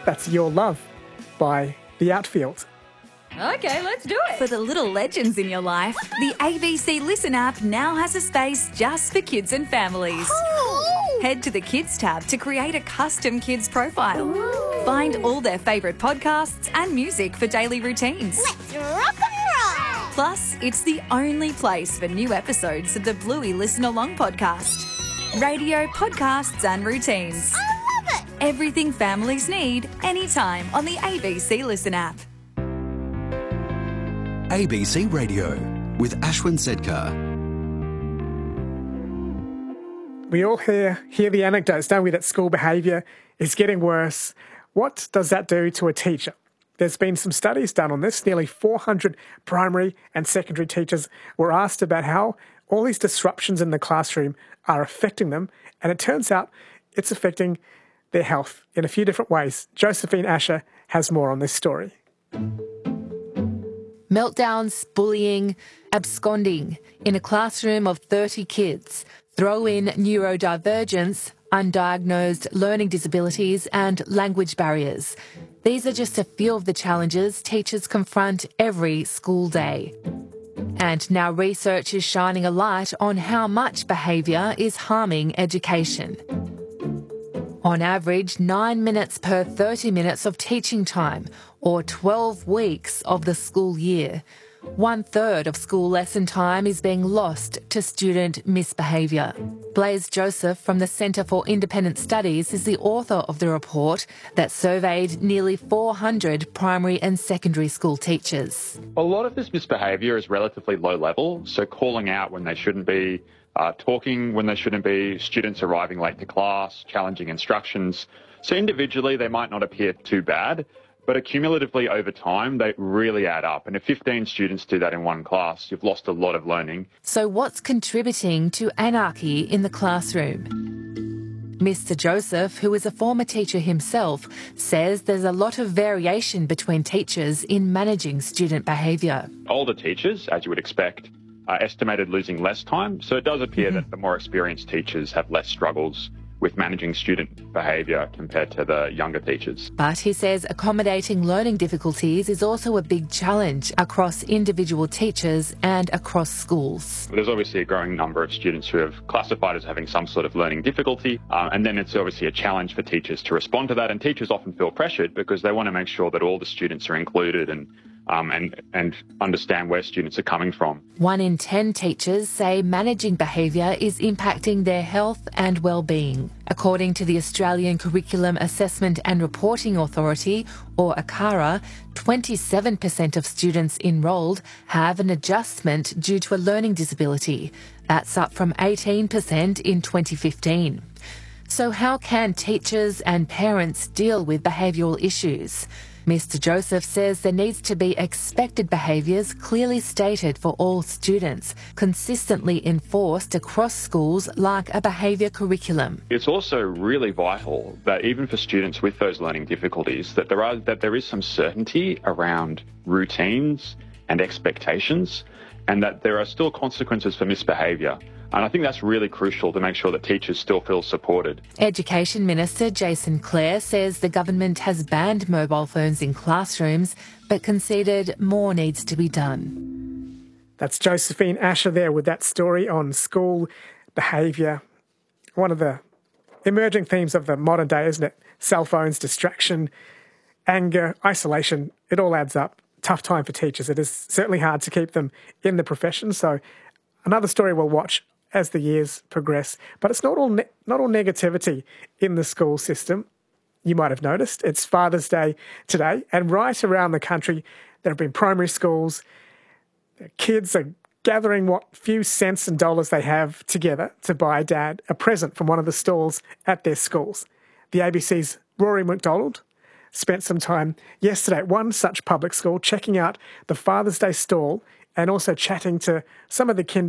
That's Your Love by The Outfield. Okay, let's do it. For the little legends in your life, the ABC Listen app now has a space just for kids and families. Cool. Head to the Kids tab to create a custom kids profile. Find all their favourite podcasts and music for daily routines. Let's rock and roll. Plus, it's the only place for new episodes of the Bluey Listen Along podcast. Radio, podcasts and routines. I love it. Everything families need, anytime on the ABC Listen app. ABC Radio with Ashwin Sedkar. We all hear the anecdotes, don't we, that school behaviour is getting worse. What does that do to a teacher? There's been some studies done on this. Nearly 400 primary and secondary teachers were asked about how all these disruptions in the classroom are affecting them, and it turns out it's affecting their health in a few different ways. Josephine Asher has more on this story. Meltdowns, bullying, absconding in a classroom of 30 kids. Throw in neurodivergence, undiagnosed learning disabilities and language barriers. These are just a few of the challenges teachers confront every school day. And now research is shining a light on how much behaviour is harming education. On average, 9 minutes per 30 minutes of teaching time, or 12 weeks of the school year. 1/3 of school lesson time is being lost to student misbehaviour. Blaise Joseph from the Centre for Independent Studies is the author of the report that surveyed nearly 400 primary and secondary school teachers. A lot of this misbehaviour is relatively low level, so calling out when they shouldn't be, talking when they shouldn't be, students arriving late to class, challenging instructions. So individually they might not appear too bad, but accumulatively over time they really add up. And if 15 students do that in one class, you've lost a lot of learning. So what's contributing to anarchy in the classroom? Mr. Joseph, who is a former teacher himself, says there's a lot of variation between teachers in managing student behaviour. Older teachers, as you would expect, are estimated losing less time, so it does appear that the more experienced teachers have less struggles with managing student behaviour compared to the younger teachers. But he says accommodating learning difficulties is also a big challenge across individual teachers and across schools. There's obviously a growing number of students who have classified as having some sort of learning difficulty, and then it's obviously a challenge for teachers to respond to that, and teachers often feel pressured because they want to make sure that all the students are included and understand where students are coming from. 1 in 10 teachers say managing behaviour is impacting their health and well-being. According to the Australian Curriculum Assessment and Reporting Authority, or ACARA, 27% of students enrolled have an adjustment due to a learning disability. That's up from 18% in 2015. So how can teachers and parents deal with behavioural issues? Mr. Joseph says there needs to be expected behaviours clearly stated for all students, consistently enforced across schools like a behaviour curriculum. It's also really vital that even for students with those learning difficulties, that there is some certainty around routines and expectations, and that there are still consequences for misbehaviour. And I think that's really crucial to make sure that teachers still feel supported. Education Minister Jason Clare says the government has banned mobile phones in classrooms, but conceded more needs to be done. That's Josephine Asher there with that story on school behaviour. One of the emerging themes of the modern day, isn't it? Cell phones, distraction, anger, isolation, it all adds up. Tough time for teachers. It is certainly hard to keep them in the profession. So another story we'll watch as the years progress. But it's not all negativity in the school system. You might have noticed it's Father's Day today, and right around the country there have been primary schools. The kids are gathering what few cents and dollars they have together to buy Dad a present from one of the stalls at their schools. The ABC's Rory McDonald spent some time yesterday at one such public school checking out the Father's Day stall and also chatting to some of the kindergarten